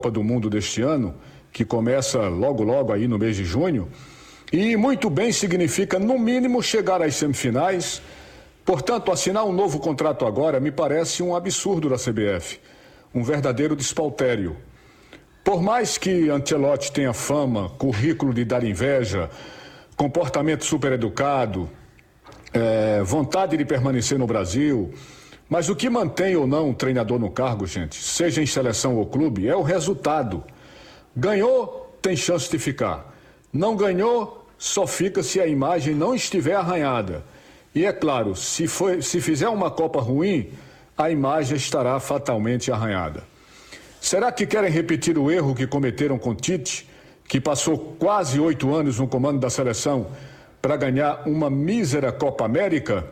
Copa do Mundo deste ano, que começa logo aí no mês de junho, e muito bem significa, no mínimo, chegar às semifinais. Portanto, assinar um novo contrato agora me parece um absurdo da CBF, um verdadeiro despautério. Por mais que Ancelotti tenha fama, currículo de dar inveja, comportamento supereducado, vontade de permanecer no Brasil, mas o que mantém ou não um treinador no cargo, gente, seja em seleção ou clube, é o resultado. Ganhou, tem chance de ficar. Não ganhou, só fica se a imagem não estiver arranhada. E é claro, se fizer uma Copa ruim, a imagem estará fatalmente arranhada. Será que querem repetir o erro que cometeram com Tite, que passou quase 8 anos no comando da seleção para ganhar uma mísera Copa América?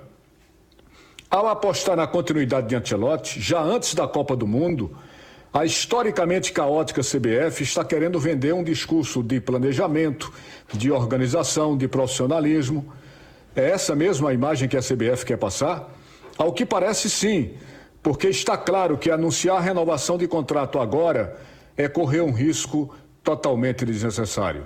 Ao apostar na continuidade de Ancelotti, já antes da Copa do Mundo, a historicamente caótica CBF está querendo vender um discurso de planejamento, de organização, de profissionalismo. É essa mesma imagem que a CBF quer passar? Ao que parece, sim, porque está claro que anunciar a renovação de contrato agora é correr um risco totalmente desnecessário.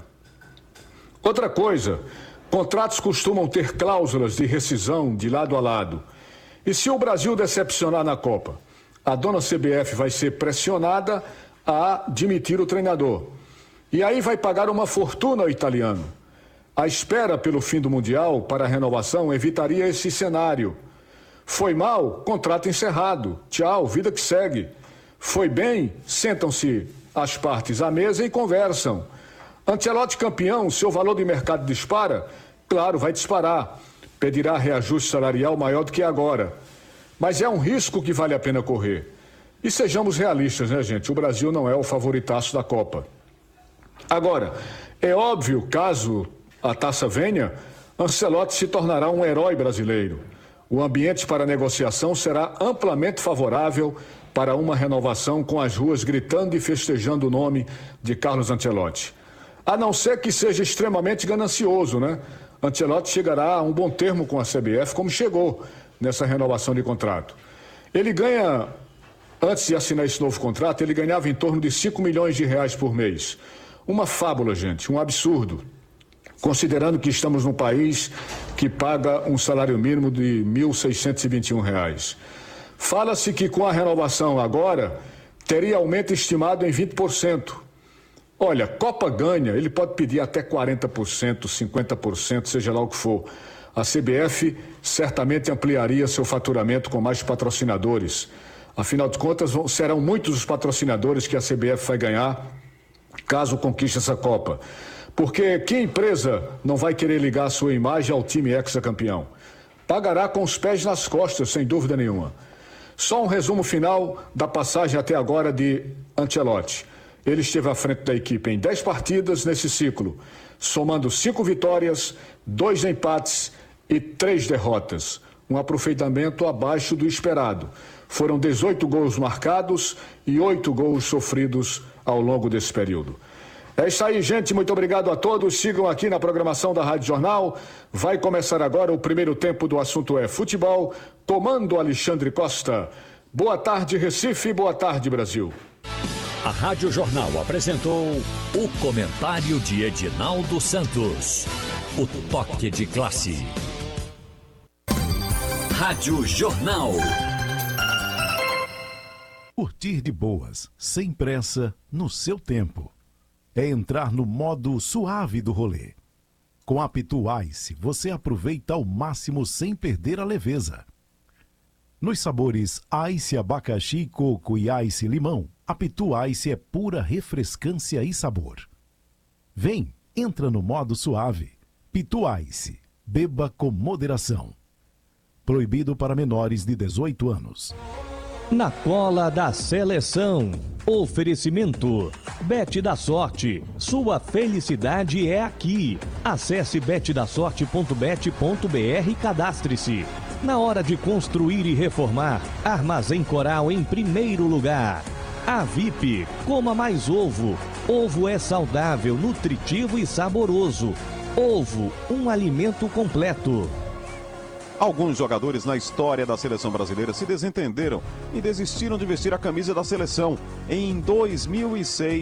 Outra coisa, contratos costumam ter cláusulas de rescisão de lado a lado. E se o Brasil decepcionar na Copa, a dona CBF vai ser pressionada a demitir o treinador. E aí vai pagar uma fortuna ao italiano. A espera pelo fim do Mundial para a renovação evitaria esse cenário. Foi mal, contrato encerrado. Tchau, vida que segue. Foi bem, sentam-se as partes à mesa e conversam. Ancelotti campeão, seu valor de mercado dispara? Claro, vai disparar. Pedirá reajuste salarial maior do que agora. Mas é um risco que vale a pena correr. E sejamos realistas, né, gente? O Brasil não é o favoritaço da Copa. Agora, é óbvio, caso a taça venha, Ancelotti se tornará um herói brasileiro. O ambiente para negociação será amplamente favorável para uma renovação, com as ruas gritando e festejando o nome de Carlos Ancelotti. A não ser que seja extremamente ganancioso, né? Ancelotti chegará a um bom termo com a CBF, como chegou nessa renovação de contrato. Ele ganha, antes de assinar esse novo contrato, ele ganhava em torno de 5 milhões de reais por mês. Uma fábula, gente, um absurdo. Considerando que estamos num país que paga um salário mínimo de R$ 1.621. Fala-se que com a renovação agora, teria aumento estimado em 20%. Olha, Copa ganha, ele pode pedir até 40%, 50%, seja lá o que for. A CBF certamente ampliaria seu faturamento com mais patrocinadores. Afinal de contas, serão muitos os patrocinadores que a CBF vai ganhar caso conquiste essa Copa. Porque que empresa não vai querer ligar a sua imagem ao time hexacampeão? Pagará com os pés nas costas, sem dúvida nenhuma. Só um resumo final da passagem até agora de Ancelotti. Ele esteve à frente da equipe em 10 partidas nesse ciclo, somando 5 vitórias, 2 empates e 3 derrotas. Um aproveitamento abaixo do esperado. Foram 18 gols marcados e 8 gols sofridos ao longo desse período. É isso aí, gente. Muito obrigado a todos. Sigam aqui na programação da Rádio Jornal. Vai começar agora o primeiro tempo do assunto é futebol. Comando Alexandre Costa. Boa tarde, Recife. Boa tarde, Brasil. A Rádio Jornal apresentou o comentário de Edinaldo Santos. O toque de classe. Rádio Jornal. Curtir de boas, sem pressa, no seu tempo. É entrar no modo suave do rolê. Com a Pitu Ice, você aproveita ao máximo sem perder a leveza. Nos sabores Ice abacaxi, coco e Ice limão, a Pitu Ice é pura refrescância e sabor. Vem, entra no modo suave. Pitu Ice, beba com moderação. Proibido para menores de 18 anos. Na cola da seleção. Oferecimento. Bet da Sorte. Sua felicidade é aqui. Acesse betdasorte.bet.br e cadastre-se. Na hora de construir e reformar, Armazém Coral em primeiro lugar. A VIP, coma mais ovo. Ovo é saudável, nutritivo e saboroso. Ovo, um alimento completo. Alguns jogadores na história da seleção brasileira se desentenderam e desistiram de vestir a camisa da seleção. Em 2006,